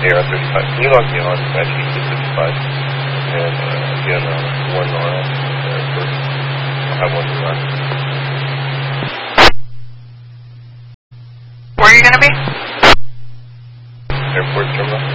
AR-35. Can you log me on? Actually, 255. And again, 1 airport. I'll have 1 left. Where are you going to be? Airport terminal.